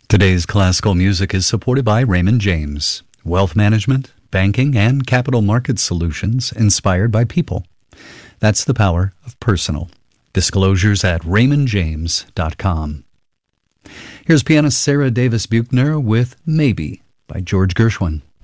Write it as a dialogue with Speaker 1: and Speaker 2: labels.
Speaker 1: Today's classical music is supported by Raymond James. Wealth management, banking, and capital market solutions inspired by people. That's the power of personal. Disclosures at raymondjames.com. Here's pianist Sarah Davis Buchner with Maybe by George Gershwin.